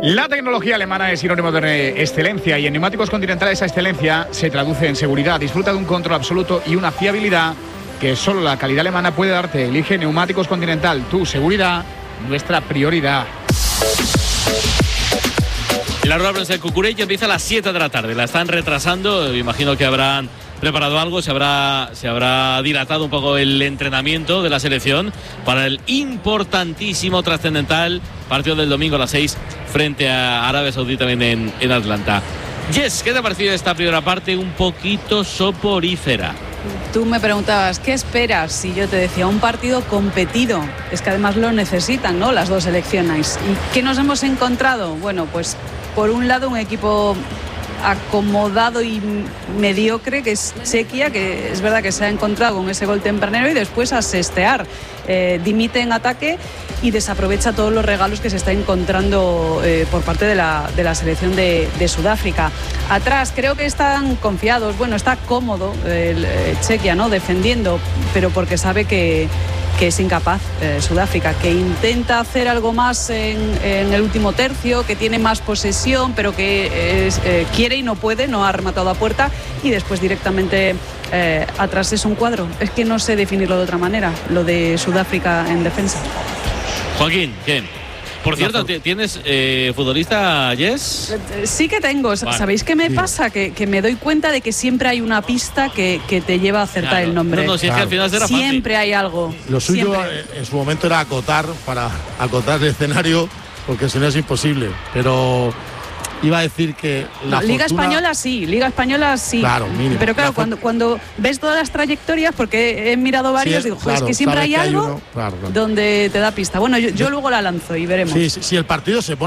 La tecnología alemana es sinónimo de excelencia y en Neumáticos Continental esa excelencia se traduce en seguridad. Disfruta de un control absoluto y una fiabilidad que solo la calidad alemana puede darte. Elige Neumáticos Continental, tu seguridad, nuestra prioridad. La rueda de prensa de Cucurella empieza a las 7 de la tarde. La están retrasando. Imagino que habrán preparado algo. Se habrá dilatado un poco el entrenamiento de la selección para el importantísimo, trascendental partido del domingo a las 6 frente a Arabia Saudí también en Atlanta. Jess, ¿qué te ha parecido esta primera parte un poquito soporífera? Tú me preguntabas, ¿qué esperas? Y yo te decía, un partido competido. Es que además lo necesitan, ¿no?, las dos selecciones. ¿Y qué nos hemos encontrado? Bueno, pues por un lado un equipo acomodado y mediocre, que es Chequia, que es verdad que se ha encontrado con ese gol tempranero y después a sestear. Dimite en ataque y desaprovecha todos los regalos que se está encontrando por parte de la selección de Sudáfrica. Atrás creo que están confiados, bueno, está cómodo el Chequia, ¿no?, defendiendo, pero porque sabe que es incapaz Sudáfrica, que intenta hacer algo más en el último tercio, que tiene más posesión, pero que quiere y no puede, no ha rematado a puerta, y después directamente atrás es un cuadro. Es que no sé definirlo de otra manera, lo de Sudáfrica en defensa. Joaquín, ¿qué? Por cierto, ¿tienes futbolista, Jess? Sí que tengo. Vale. ¿Sabéis qué me pasa? Que me doy cuenta de que siempre hay una pista que te lleva a acertar el nombre. No, si es que al final será fácil. Siempre hay algo. Lo suyo en su momento era acotar, para acotar el escenario, porque si no es imposible. Pero iba a decir que Liga Española sí. Claro, mínimo. Pero claro, cuando ves todas las trayectorias, porque he mirado varios, digo, claro, es que siempre hay algo donde te da pista. Bueno, yo luego la lanzo y veremos. Sí, si el partido se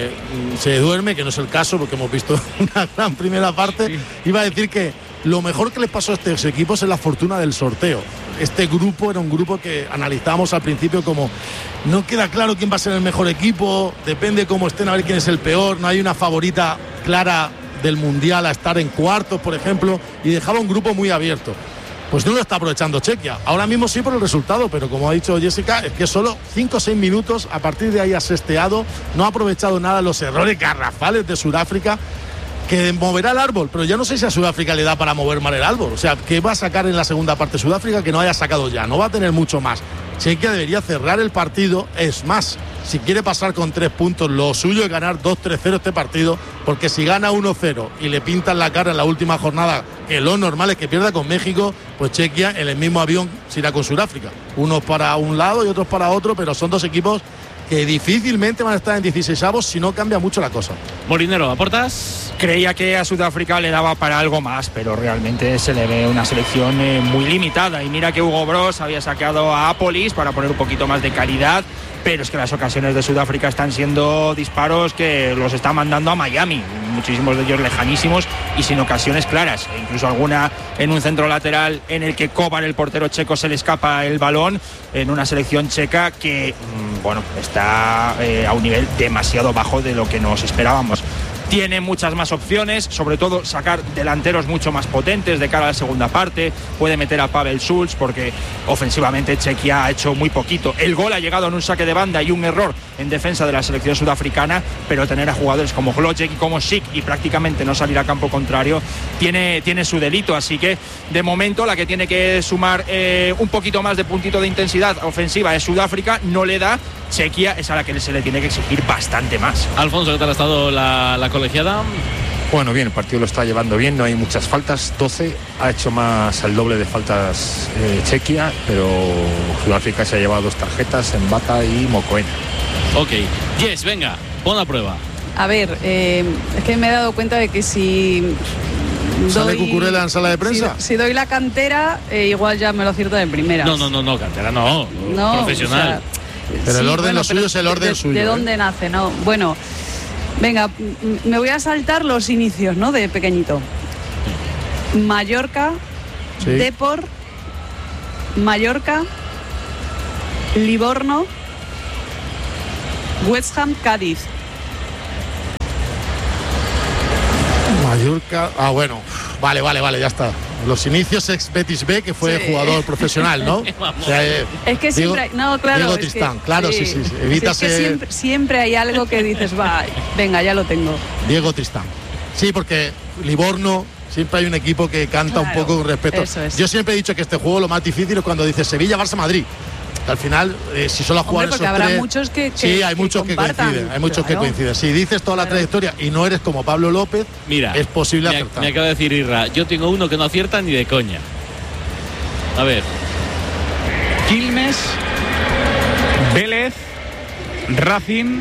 duerme, que no es el caso, porque hemos visto una gran primera parte, iba a decir que lo mejor que les pasó a estos equipos es la fortuna del sorteo. Este grupo era un grupo que analizábamos al principio como no queda claro quién va a ser el mejor equipo, depende cómo estén, a ver quién es el peor, no hay una favorita clara del Mundial a estar en cuartos, por ejemplo, y dejaba un grupo muy abierto. Pues no lo está aprovechando Chequia. Ahora mismo sí por el resultado, pero como ha dicho Jessica, es que solo 5 o 6 minutos, a partir de ahí ha sesteado, no ha aprovechado nada los errores garrafales de Sudáfrica, que moverá el árbol, pero ya no sé si a Sudáfrica le da para mover mal el árbol. O sea, ¿qué va a sacar en la segunda parte Sudáfrica que no haya sacado ya? No va a tener mucho más. Chequia debería cerrar el partido. Es más, si quiere pasar con 3 puntos, lo suyo es ganar 2-3-0 este partido, porque si gana 1-0 y le pintan la cara en la última jornada, que lo normal es que pierda con México, pues Chequia en el mismo avión se irá con Sudáfrica. Unos para un lado y otros para otro, pero son dos equipos que difícilmente van a estar en 16avos si no cambia mucho la cosa. Molinero, ¿aportas? Creía que a Sudáfrica le daba para algo más, pero realmente se le ve una selección muy limitada. Y mira que Hugo Broos había sacado a Apolis para poner un poquito más de calidad, pero es que las ocasiones de Sudáfrica están siendo disparos que los está mandando a Miami, muchísimos de ellos lejanísimos y sin ocasiones claras, e incluso alguna en un centro lateral en el que Kovar, el portero checo, se le escapa el balón, en una selección checa que está a un nivel demasiado bajo de lo que nos esperábamos. Tiene muchas más opciones, sobre todo sacar delanteros mucho más potentes de cara a la segunda parte. Puede meter a Pavel Schulz porque ofensivamente Chequia ha hecho muy poquito. El gol ha llegado en un saque de banda y un error en defensa de la selección sudafricana, pero tener a jugadores como Glojek y como Schick y prácticamente no salir a campo contrario tiene su delito. Así que de momento la que tiene que sumar un poquito más de puntito de intensidad ofensiva es Sudáfrica, no le da. Chequia es a la que se le tiene que exigir bastante más. Alfonso, ¿qué tal ha estado la colegiada? Bueno, bien, el partido lo está llevando bien, no hay muchas faltas, 12, ha hecho más al doble de faltas Chequia, pero Sudáfrica se ha llevado 2 tarjetas, Mbata y Mokoena. Ok, Jess, venga, pon a prueba. A ver, es que me he dado cuenta de que si ¿sale Cucurella en sala de prensa? Si doy la cantera, igual ya me lo acierto de primeras. No, cantera no profesional. O sea, pero el orden lo suyo es el orden suyo. ¿De dónde nace? No, bueno, venga, me voy a saltar los inicios, ¿no? De pequeñito. Mallorca, sí. Depor, Mallorca, Livorno, West Ham, Cádiz. Mallorca, bueno, vale, ya está. los inicios ex Betis B, que fue jugador profesional, ¿no? O sea, es que siempre, no, claro, Diego es Tristán, que, claro, sí. Evítase. Es que siempre hay algo que dices, va, venga, ya lo tengo. Diego Tristán. Sí, porque Livorno, siempre hay un equipo que canta un poco con respeto. Yo siempre he dicho que este juego lo más difícil es cuando dice Sevilla, Barça, Madrid. Al final, si solo juegan esos habrá tres, muchos que sí, hay muchos que coinciden. Hay muchos que coinciden. Si dices toda la trayectoria y no eres como Pablo López, mira, es posible acertar. Me acaba de decir Irra, yo tengo uno que no acierta ni de coña. A ver. Quilmes, Vélez, Racing,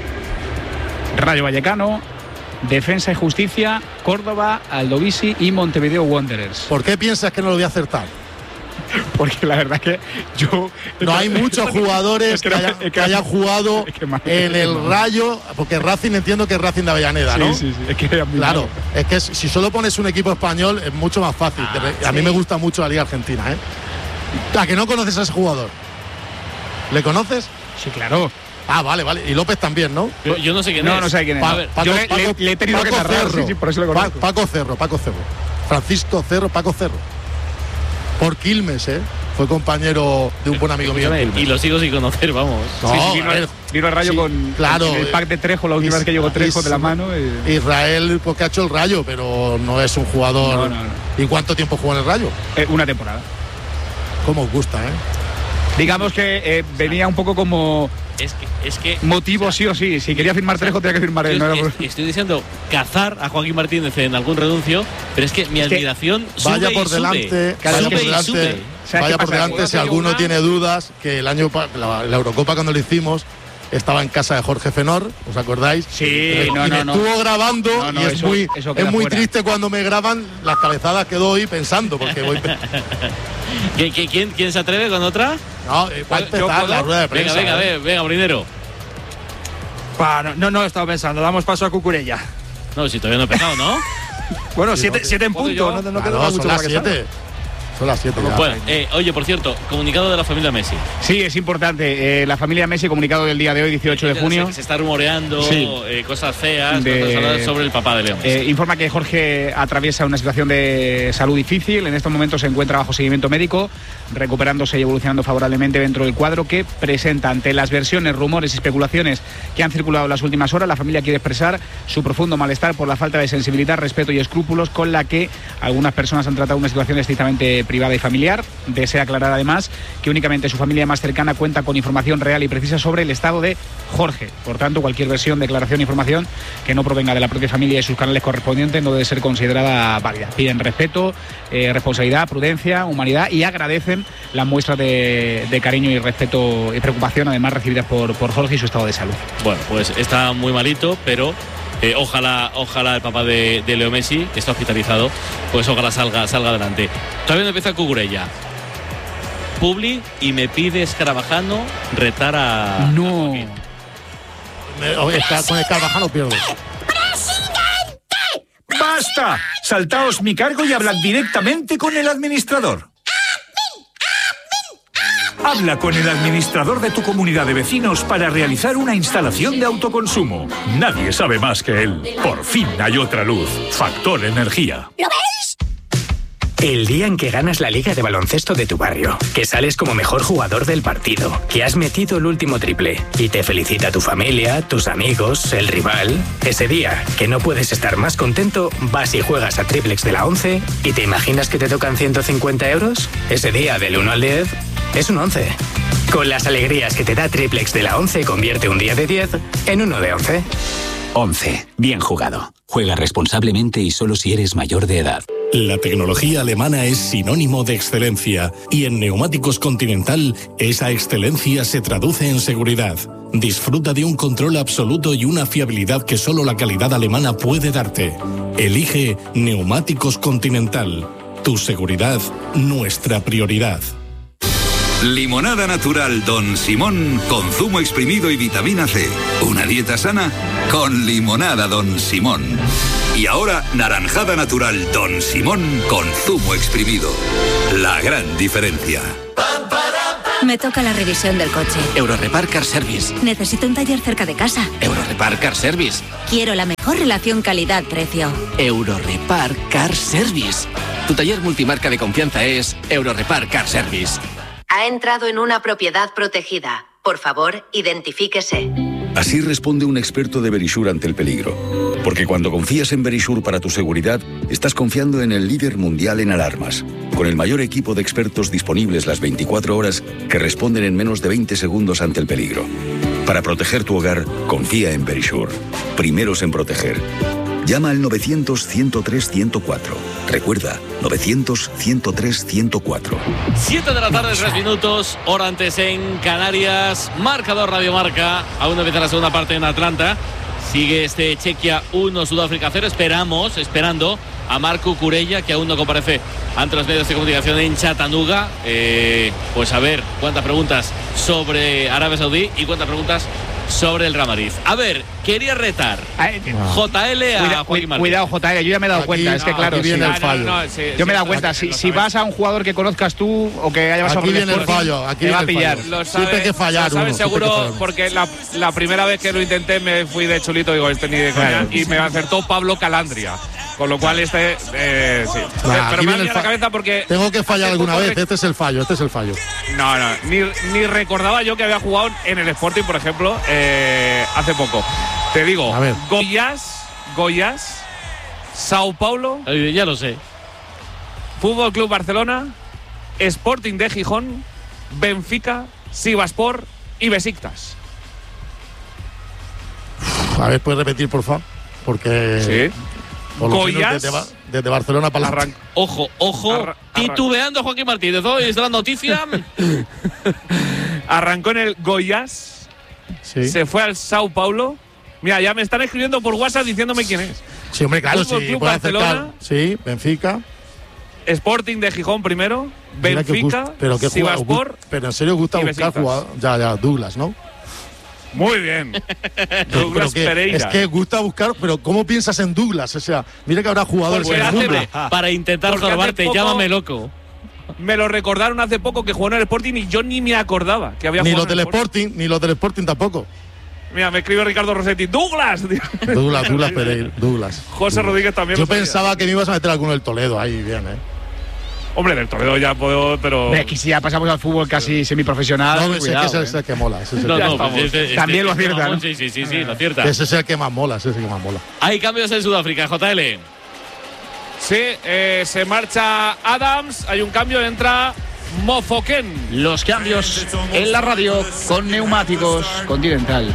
Rayo Vallecano, Defensa y Justicia, Córdoba, Aldovisi y Montevideo Wanderers. ¿Por qué piensas que no lo voy a acertar? Porque la verdad que yo... No hay muchos jugadores que hayan jugado en el Rayo, porque Racing, entiendo que es Racing de Avellaneda, ¿no? Sí. Es que claro, es que si solo pones un equipo español es mucho más fácil. A mí me gusta mucho la Liga Argentina, ¿eh? ¿A que no conoces a ese jugador? ¿Le conoces? Sí, claro. Ah, vale. Y López también, ¿no? Yo no sé quién es. No sé quién es. Yo le he tenido que narrar, por eso lo conozco. Paco Cerro. Francisco Cerro, Paco Cerro. Por Quilmes, fue compañero de un buen amigo mío. Y lo sigo sin conocer, vamos. No, vino al Rayo con el pack de Trejo, la última vez que llegó Trejo de la mano. Israel, porque ha hecho el Rayo, pero no es un jugador. No. ¿Y cuánto tiempo jugó en el Rayo? Una temporada. ¿Cómo os gusta, Digamos que venía un poco como... Es que motivo, o sea, sí o sí. Si quería firmar Trejo, tenía que firmar él. Estoy diciendo cazar a Joaquín Martínez en algún renuncio, pero es que mi admiración vaya por delante. Vaya por delante, si alguno tiene dudas, que la Eurocopa cuando lo hicimos estaba en casa de Jorge Fenor, ¿os acordáis? Sí, no. Estuvo grabando y es muy triste cuando me graban las cabezadas que doy pensando, porque voy... ¿Quién se atreve con otra? No, va a empezar la rueda de prensa. Venga, Brinero. No, estaba pensando, damos paso a Cucurella. No, si todavía no he empezado, ¿no? Bueno, 7 en punto. No queda mucho las 7. Son las 7 ya. Bueno, oye, por cierto, comunicado de la familia Messi. Sí, es importante. La familia Messi, comunicado del día de hoy, 18 de junio. Se está rumoreando cosas feas, cosas sobre el papá de Leo Messi. Informa que Jorge atraviesa una situación de salud difícil. En estos momentos se encuentra bajo seguimiento médico, recuperándose y evolucionando favorablemente dentro del cuadro que presenta. Ante las versiones, rumores y especulaciones que han circulado en las últimas horas, la familia quiere expresar su profundo malestar por la falta de sensibilidad, respeto y escrúpulos con la que algunas personas han tratado una situación estrictamente privada y familiar. Desea aclarar además que únicamente su familia más cercana cuenta con información real y precisa sobre el estado de Jorge. Por tanto, cualquier versión, declaración o información que no provenga de la propia familia y sus canales correspondientes no debe ser considerada válida. Piden respeto, responsabilidad, prudencia, humanidad y agradecen las muestras de cariño y respeto y preocupación además recibidas por Jorge y su estado de salud. Bueno, pues está muy malito, pero ojalá el papá de Leo Messi, que está hospitalizado, pues ojalá salga adelante. Todavía no empieza Cucurella. Publi y me pide Escarabajano retar a... No. Con Escarabajano pierdo. ¡Basta! Saltaos mi cargo y hablad directamente con el administrador. Habla con el administrador de tu comunidad de vecinos para realizar una instalación de autoconsumo. Nadie sabe más que él. Por fin hay otra luz. Factor Energía. ¿Lo veis? El día en que ganas la liga de baloncesto de tu barrio, que sales como mejor jugador del partido, que has metido el último triple y te felicita tu familia, tus amigos, el rival. Ese día, que no puedes estar más contento, vas y juegas a Triplex de la 11 y te imaginas que te tocan 150 euros. Ese día, del 1 al 10, es un 11. Con las alegrías que te da Triplex de la 11, convierte un día de 10 en uno de 11. 11. Bien jugado. Juega responsablemente y solo si eres mayor de edad. La tecnología alemana es sinónimo de excelencia y en Neumáticos Continental esa excelencia se traduce en seguridad. Disfruta de un control absoluto y una fiabilidad que solo la calidad alemana puede darte. Elige Neumáticos Continental. Tu seguridad, nuestra prioridad. Limonada natural Don Simón con zumo exprimido y vitamina C. Una dieta sana con limonada Don Simón. Y ahora naranjada natural Don Simón con zumo exprimido. La gran diferencia. Me toca la revisión del coche. Eurorepar Car Service. Necesito un taller cerca de casa. Eurorepar Car Service. Quiero la mejor relación calidad-precio. Eurorepar Car Service. Tu taller multimarca de confianza es Eurorepar Car Service. Ha entrado en una propiedad protegida. Por favor, identifíquese. Así responde un experto de Verisure ante el peligro. Porque cuando confías en Verisure para tu seguridad, estás confiando en el líder mundial en alarmas, con el mayor equipo de expertos disponibles las 24 horas que responden en menos de 20 segundos ante el peligro. Para proteger tu hogar, confía en Verisure. Primeros en proteger. Llama al 900-103-104. Recuerda, 900-103-104. 7 de la tarde, 3 minutos, hora antes en Canarias. Marcador Radio Marca. Aún no empieza la segunda parte en Atlanta. Sigue este Chequia 1, Sudáfrica 0. Esperando a Marc Cucurella, que aún no comparece ante los medios de comunicación en Chattanooga. Pues a ver cuántas preguntas sobre Arabia Saudí y cuántas preguntas sobre el Real Madrid. A ver, quería retar JL a Joaquín Martínez. Cuidado, JL, yo ya me he dado cuenta. Es que claro, viene el fallo. Yo me he dado cuenta. Si vas a un jugador que conozcas tú o que haya pasado aquí viene el fallo. Aquí te va a pillar. Siempre hay que fallar. Lo sabes seguro, porque la primera vez que lo intenté me fui de chulito, digo, ni de coña, y me acertó Pablo Calandria. Con lo cual sí. Pero me viene la cabeza porque tengo que fallar alguna vez. Este es el fallo. No, ni recordaba yo que había jugado en el Sporting, por ejemplo, hace poco. Te digo, Goiás, Sao Paulo, ya lo sé. Fútbol Club Barcelona, Sporting de Gijón, Benfica, Sivasspor y Besiktas. A ver, ¿puedes repetir, por favor? Porque sí. Goiás, desde Barcelona para la Ojo, titubeando Joaquín Martínez. Hoy es la noticia. Arrancó en el Goiás, sí. Se fue al Sao Paulo. Mira, ya me están escribiendo por WhatsApp diciéndome quién es. Sí, hombre, claro, Fútbol Club Barcelona, sí, Benfica. Sporting de Gijón primero, Benfica, Sivasspor. Pero en serio gusta buscar jugadores. Ya, Douglas, ¿no? Muy bien. Douglas Pereira. Es que gusta buscar, pero ¿cómo piensas en Douglas? O sea, mira que habrá jugadores en el mundo. Para intentar salvarte, llámame loco. Me lo recordaron hace poco que jugó en el Sporting y yo ni me acordaba que había jugado en el Sporting. Ni los del Sporting tampoco. Mira, me escribe Ricardo Rossetti. ¡Douglas! Douglas Pereira. Douglas. José Rodríguez también. Yo pensaba que me ibas a meter alguno del Toledo ahí, bien, Hombre, del Toledo ya puedo, pero. Es que si ya pasamos al fútbol casi semiprofesional. No, ese es el que mola. También lo acierta, ¿no? Sí, lo acierta. Ese es el que más mola, Hay cambios en Sudáfrica, JL. Sí, se marcha Adams, hay un cambio, entra Mofokeng. Los cambios en la radio con Neumáticos Continental.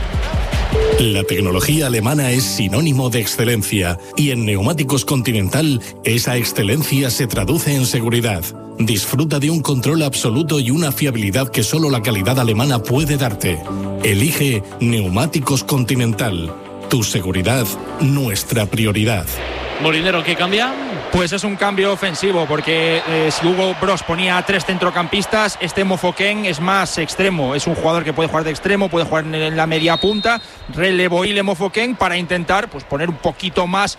La tecnología alemana es sinónimo de excelencia y en Neumáticos Continental esa excelencia se traduce en seguridad. Disfruta de un control absoluto y una fiabilidad que solo la calidad alemana puede darte. Elige Neumáticos Continental. Tu seguridad, nuestra prioridad. Molinero, ¿qué cambia? Pues es un cambio ofensivo, porque si Hugo Broos ponía 3 centrocampistas, este Mofokeng es más extremo. Es un jugador que puede jugar de extremo, puede jugar en la media punta. Relevó Ile Mofokeng para intentar pues poner un poquito más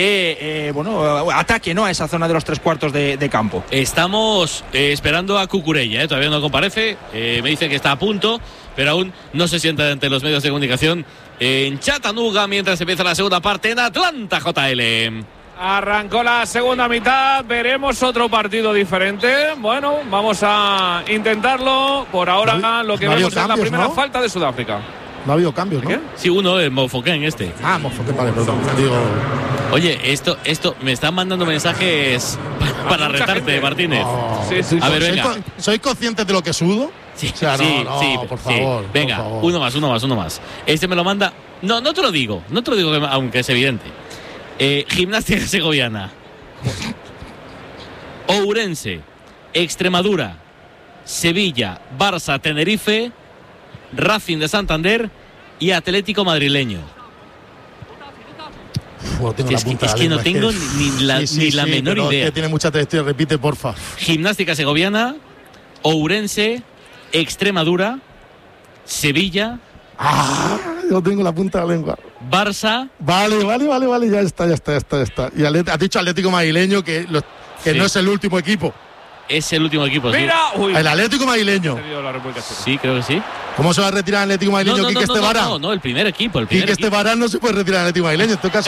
de ataque, ¿no?, a esa zona de los 3/4 de campo. Estamos esperando a Cucurella, todavía no comparece. Me dice que está a punto, pero aún no se sienta ante los medios de comunicación en Chattanooga mientras empieza la segunda parte en Atlanta, JL. Arrancó la segunda mitad, veremos otro partido diferente. Bueno, vamos a intentarlo. Por ahora lo que vemos es la primera falta de Sudáfrica. No ha habido cambios, ¿no? Sí, uno es Mofokeng este. Mofokeng, vale, perdón. Digo. Oye, esto me están mandando mensajes para retarte, Martínez. Sí. A ver, venga. ¿Sois conscientes de lo que sudo? Sí, o sea, sí, por favor. Venga, por favor. uno más. Este me lo manda. No te lo digo, aunque es evidente. Gimnástica Segoviana, Ourense, Extremadura, Sevilla, Barça, Tenerife, Racing de Santander y Atlético Madrileño. Es que no tengo ni la menor idea. Es que tiene mucha textura, repite, porfa. Gimnástica Segoviana, Ourense, Extremadura, Sevilla. Yo tengo la punta de la lengua. Barça. Vale, ya está. Y has dicho Atlético Madrileño que no es el último equipo. Es el último equipo. Mira, el Atlético Madrileño. Sí, creo que sí. ¿Cómo se va a retirar el Atlético Madrileño? Quique Estebarán. No, el primer equipo. Quique Estebarán no se puede retirar el Atlético Madrileño. En este caso